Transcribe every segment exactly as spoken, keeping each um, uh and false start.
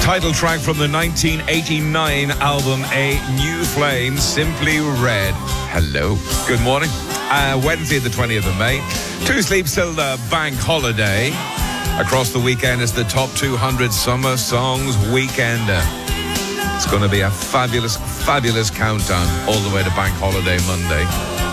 Title track from the nineteen eighty-nine album A New Flame, Simply Red. Hello. Good morning. Uh, Wednesday, the twentieth of May. Two sleeps till the bank holiday. Across the weekend is the top two hundred summer songs weekend. It's going to be a fabulous, fabulous countdown all the way to bank holiday Monday.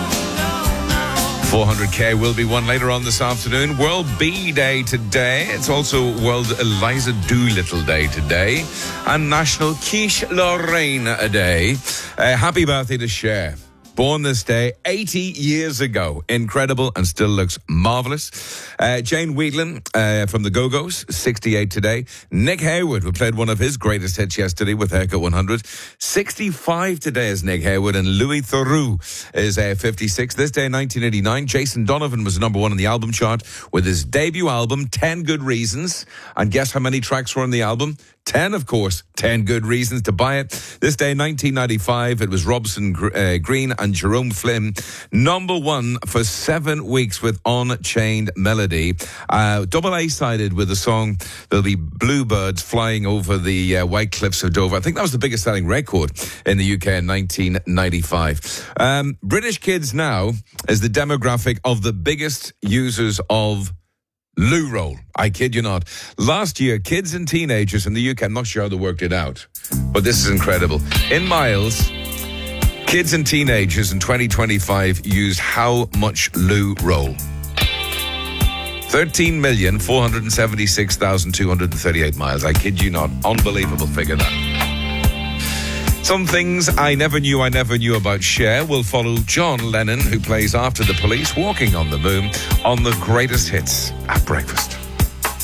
four hundred K will be won later on this afternoon. World Bee Day today. It's also World Eliza Doolittle Day today. And National Quiche Lorraine Day. Uh, happy birthday to Cher. Born this day eighty years ago. Incredible and still looks marvellous. Uh, Jane Wheatlin uh, from the Go-Go's, sixty-eight today. Nick Hayward, who played one of his greatest hits yesterday with Haircut one hundred. sixty-five today is Nick Hayward, and Louis Theroux is uh, fifty-six. This day in nineteen eighty-nine, Jason Donovan was number one on the album chart with his debut album, ten Good Reasons. And guess how many tracks were on the album? ten, of course. ten Good Reasons to buy it. This day, nineteen ninety-five, it was Robson uh, Green and Jerome Flynn, number one for seven weeks with Unchained Melody. Uh, double A-sided with the song, there'll be bluebirds flying over the uh, white cliffs of Dover. I think that was the biggest selling record in the U K in nineteen ninety-five. Um, British kids now is the demographic of the biggest users of loo roll. I kid you not. Last year, kids and teenagers in the U K, I'm not sure how they worked it out, but this is incredible. In miles, kids and teenagers in twenty twenty-five used how much loo roll? thirteen million, four hundred seventy-six thousand, two hundred thirty-eight miles. I kid you not. Unbelievable figure that. Some things I never knew I never knew about Cher will follow John Lennon, who plays After the Police, Walking on the Moon, on the greatest hits at breakfast.